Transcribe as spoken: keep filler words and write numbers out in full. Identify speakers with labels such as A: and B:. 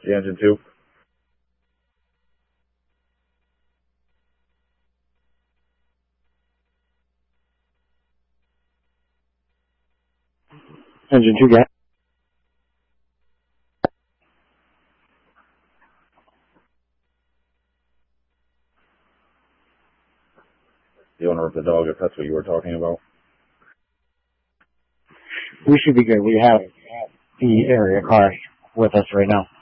A: The engine two.
B: Engine two, gas.
A: The owner of the dog, if that's what you were talking about.
B: We should be good. We have the area car with us right now.